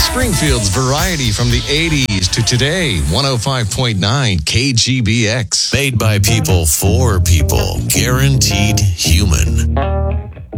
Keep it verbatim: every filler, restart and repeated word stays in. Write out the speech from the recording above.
Springfield's variety from the eighties to today. one oh five point nine K G B X. Made by people for people. Guaranteed human.